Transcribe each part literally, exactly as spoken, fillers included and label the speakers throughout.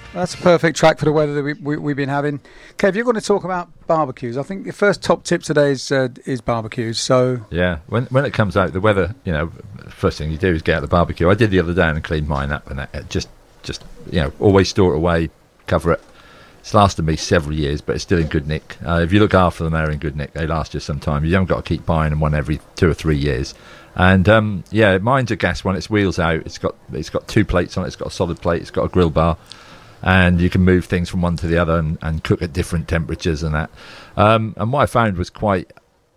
Speaker 1: That's a perfect track for the weather that we, we, we've been having. Kev, you're going to talk about barbecues. I think your first top tip today is uh, is barbecues. So
Speaker 2: yeah, when when it comes out, the weather, you know, first thing you do is get out the barbecue. I did the other day and cleaned mine up, and that, just just you know, always store it away, cover it. It's lasted me several years, but it's still in good nick. Uh, if you look after them, they're in good nick. They last you some time. You haven't got to keep buying them one every two or three years. And um, yeah, mine's a gas one. It's wheels out. It's got it's got two plates on it. It's got a solid plate. It's got a grill bar. And you can move things from one to the other and, and cook at different temperatures and that. Um, and what I found was quite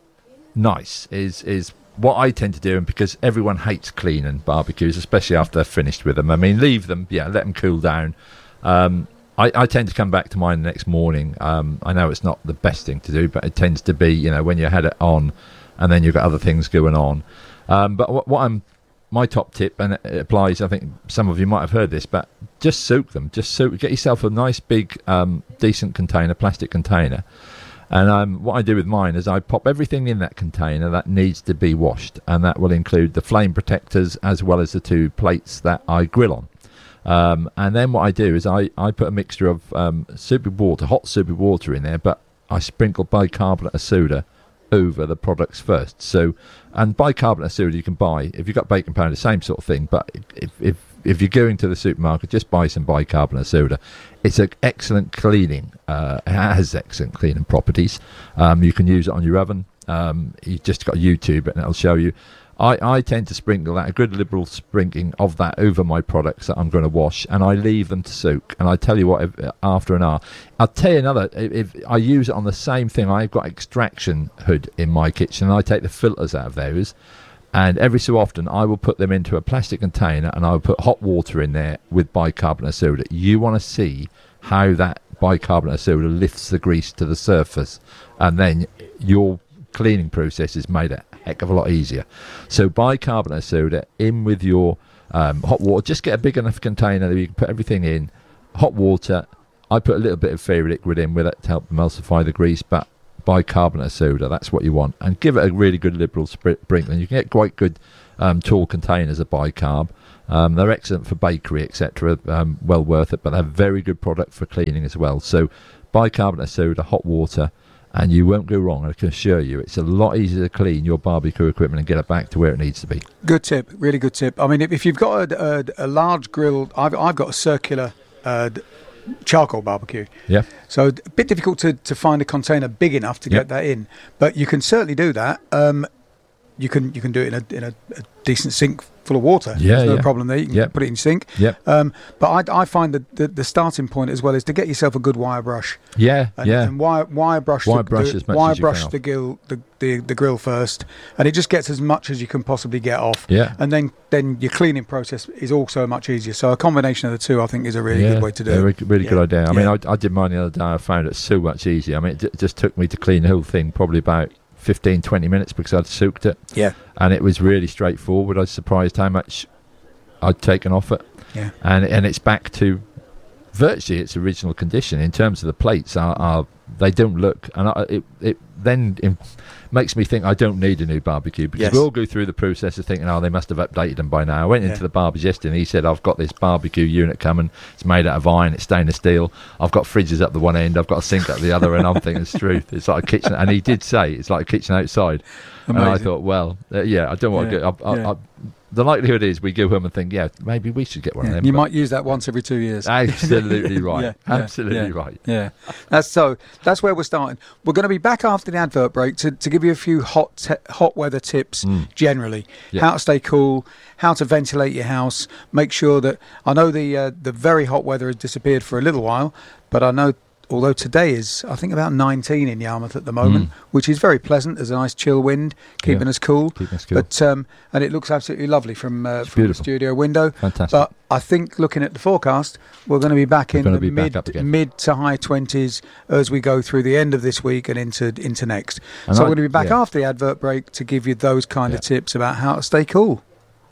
Speaker 2: nice is is what I tend to do, and because everyone hates cleaning barbecues, especially after they're finished with them. I mean, leave them, yeah, let them cool down. Um, I, I tend to come back to mine the next morning. Um, I know it's not the best thing to do, but it tends to be, you know, when you had it on and then you've got other things going on. Um, but what, what I'm My top tip, and it applies, I think some of you might have heard this, but just soak them. Just soak. Get yourself a nice big, um, decent container, plastic container. And um, what I do with mine is I pop everything in that container that needs to be washed, and that will include the flame protectors as well as the two plates that I grill on. Um, and then what I do is I, I put a mixture of um, superb water, hot superb water in there, but I sprinkle bicarbonate of soda over the products first. So, and bicarbonate of soda you can buy if you've got baking powder, same sort of thing. But if if if you're going to the supermarket, just buy some bicarbonate of soda. It's an excellent cleaning. Uh, it has excellent cleaning properties. Um, you can use it on your oven. Um, you just got YouTube and it'll show you. I, I tend to sprinkle that, a good liberal sprinkling of that over my products that I'm going to wash, and I leave them to soak. And I tell you what, if, after an hour, I'll tell you another, if, if I use it on the same thing, I've got extraction hood in my kitchen, and I take the filters out of those, and every so often I will put them into a plastic container, and I will put hot water in there with bicarbonate of soda. You want to see how that bicarbonate of soda lifts the grease to the surface, and then your cleaning process is made a heck of a lot easier. So bicarbonate of soda in with your um, hot water. Just get a big enough container that you can put everything in. Hot water. I put a little bit of fairy liquid in with it to help emulsify the grease, but bicarbonate of soda, that's what you want. And give it a really good liberal sprinkling. You can get quite good um, tall containers of bicarb. Um, they're excellent for bakery, et cetera. Um, well worth it, but they're a very good product for cleaning as well. So bicarbonate of soda, hot water, and you won't go wrong. I can assure you, it's a lot easier to clean your barbecue equipment and get it back to where it needs to be.
Speaker 1: Good tip, really good tip. I mean, if, if you've got a, a, a large grill, I've, I've got a circular uh, charcoal barbecue.
Speaker 2: Yeah.
Speaker 1: So a bit difficult to, to find a container big enough to
Speaker 2: yep.
Speaker 1: get that in, but you can certainly do that. Um, you can you can do it in a in a, a decent sink full of water.
Speaker 2: Yeah,
Speaker 1: There's no
Speaker 2: yeah.
Speaker 1: problem there. You can
Speaker 2: yep.
Speaker 1: put it in your sink.
Speaker 2: Yep.
Speaker 1: Um, but I, I find that the, the starting point as well is to get yourself a good wire brush.
Speaker 2: Yeah,
Speaker 1: and,
Speaker 2: yeah.
Speaker 1: And wire wire brush
Speaker 2: wire
Speaker 1: the,
Speaker 2: brush
Speaker 1: the,
Speaker 2: as much
Speaker 1: wire
Speaker 2: as you
Speaker 1: brush
Speaker 2: can
Speaker 1: the grill the, the the grill first, and it just gets as much as you can possibly get off.
Speaker 2: Yeah.
Speaker 1: And then then your cleaning process is also much easier. So a combination of the two, I think, is a really
Speaker 2: yeah,
Speaker 1: good way to do
Speaker 2: yeah,
Speaker 1: it.
Speaker 2: Really, really
Speaker 1: yeah.
Speaker 2: good idea. I
Speaker 1: yeah.
Speaker 2: mean, I, I did mine the other day. I found it so much easier. I mean, it d- just took me to clean the whole thing probably about fifteen, twenty minutes because I'd soaked it.
Speaker 1: Yeah.
Speaker 2: And it was really straightforward. I was surprised how much I'd taken off it.
Speaker 1: Yeah.
Speaker 2: And and it's back to virtually its original condition in terms of the plates. Are, are they don't look, and I, it it then it makes me think I don't need a new barbecue because
Speaker 1: yes.
Speaker 2: we all go through the process of thinking, oh, they must have updated them by now. I went
Speaker 1: yeah.
Speaker 2: into the barber's yesterday and he said, I've got this barbecue unit coming. It's made out of iron. It's stainless steel. I've got fridges up the one end. I've got a sink up the other. And I'm thinking, it's truth. It's like a kitchen. And he did say it's like a kitchen outside.
Speaker 1: Amazing.
Speaker 2: And I thought, well, uh, yeah, I don't want
Speaker 1: yeah.
Speaker 2: to go. I, I,
Speaker 1: yeah.
Speaker 2: I, the likelihood is we go home and think, yeah, maybe we should get one
Speaker 1: yeah.
Speaker 2: of them.
Speaker 1: You might use that once every two years.
Speaker 2: Absolutely right.
Speaker 1: yeah,
Speaker 2: absolutely
Speaker 1: yeah,
Speaker 2: right.
Speaker 1: Yeah, that's so. That's where we're starting. We're going to be back after the advert break to, to give you a few hot te- hot weather tips mm. generally.
Speaker 2: Yeah.
Speaker 1: How to stay cool, how to ventilate your house. Make sure that I know the uh, the very hot weather has disappeared for a little while, but I know. Although today is, I think, about nineteen in Yarmouth at the moment, mm. which is very pleasant. There's a nice chill wind, keeping
Speaker 2: yeah.
Speaker 1: us cool.
Speaker 2: Keeping us cool.
Speaker 1: But um, and it looks absolutely lovely from, uh, from the studio window.
Speaker 2: Fantastic.
Speaker 1: But I think looking at the forecast, we're going to be back
Speaker 2: we're
Speaker 1: in the
Speaker 2: be
Speaker 1: mid
Speaker 2: back
Speaker 1: mid to high twenties as we go through the end of this week and into into next.
Speaker 2: And
Speaker 1: so
Speaker 2: I,
Speaker 1: we're going to be back
Speaker 2: yeah.
Speaker 1: after the advert break to give you those kind
Speaker 2: yeah.
Speaker 1: of tips about how to stay cool.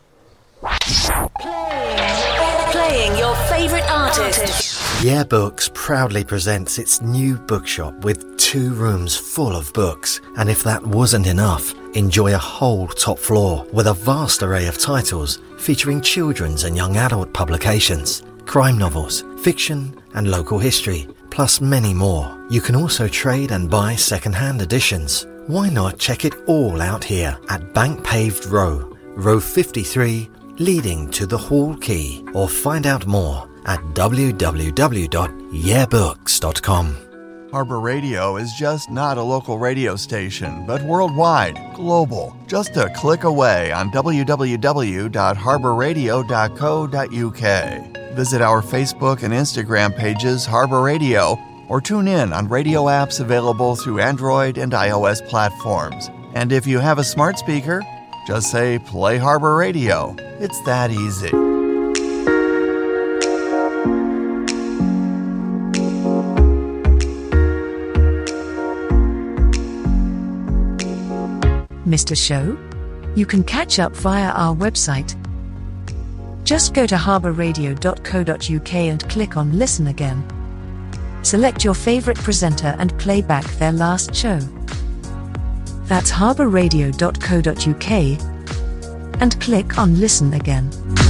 Speaker 3: Playing your favourite artist.
Speaker 4: Yeah Books proudly presents its new bookshop with two rooms full of books. And if that wasn't enough, enjoy a whole top floor with a vast array of titles featuring children's and young adult publications, crime novels, fiction and local history, plus many more. You can also trade and buy second-hand editions. Why not check it all out here at Bank Paved Row, row fifty-three, leading to the Hall Quay, or find out more at w w w dot yeah books dot com.
Speaker 5: Harbor Radio is just not a local radio station, but worldwide, global. Just a click away on w w w dot harbor radio dot co dot u k. Visit our Facebook and Instagram pages, Harbor Radio, or tune in on radio apps available through Android and iOS platforms. And if you have a smart speaker, just say, play Harbor Radio. It's that easy.
Speaker 6: Missed a show? You can catch up via our website. Just go to harbor radio dot co dot u k and click on Listen Again. Select your favorite presenter and play back their last show. That's harbor radio dot co dot u k and click on Listen Again.